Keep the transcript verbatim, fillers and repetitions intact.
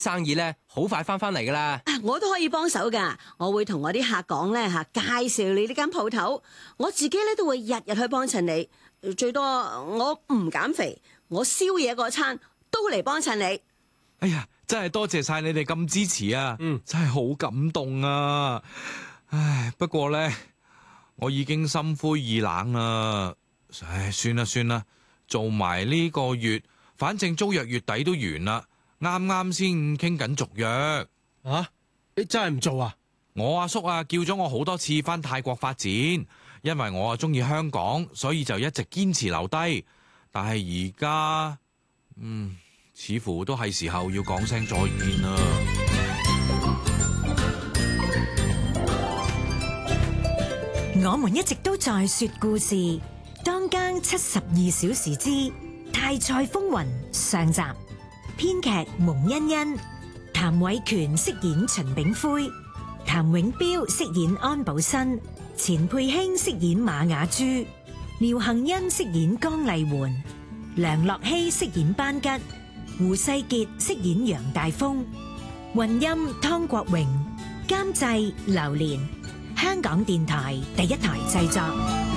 生意咧好快翻翻嚟噶啦。 我都可以幫手噶，我會同我啲客講咧吓，介紹你呢間鋪頭，我自己咧都會日日去幫襯你。最多我唔減肥，我宵夜嗰餐都嚟幫襯你。 哎呀，真係多謝晒你哋咁支持啊！嗯，真係好感動啊！唉，不過咧，我已經心灰意冷啦。唉，算啦算啦，做埋呢個月，反正租約月底都完啦，啱啱先傾緊續約。 啊，你真係唔做啊？ 我阿叔啊，叫咗我好多次返泰國發展，因為我啊中意香港，所以就一直堅持留低。但係而家，嗯，似乎都係時候要講聲再見啦。 我們一直都在說故事，當間七十二小時之泰菜風雲上集，編劇蒙欣欣，譚偉權飾演秦炳輝，譚永標飾演安寶新，錢佩卿飾演馬雅珠，廖幸欣飾演江麗媛，梁樂希飾演班吉，胡世傑飾演楊大峰，混音湯國榮，監製榴蓮，香港電台第一台製作。